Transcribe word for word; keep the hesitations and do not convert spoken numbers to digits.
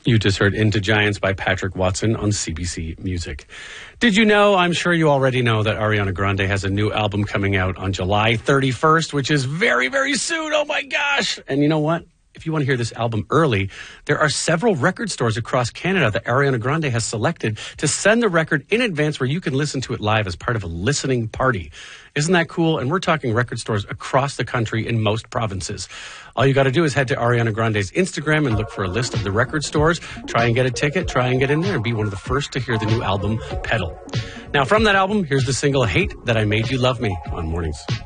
You just heard Into Giants by Patrick Watson on C B C Music. Did you know, I'm sure you already know, that Ariana Grande has a new album coming out on July thirty-first, which is very, very soon. Oh my gosh. And you know what? If you want to hear this album early, there are several record stores across Canada that Ariana Grande has selected to send the record in advance where you can listen to it live as part of a listening party. Isn't that cool? And we're talking record stores across the country in most provinces. All you got to do is head to Ariana Grande's Instagram and look for a list of the record stores. Try and get a ticket, try and get in there and be one of the first to hear the new album, Pedal. Now, from that album, here's the single Hate That I Made You Love Me on Mornings.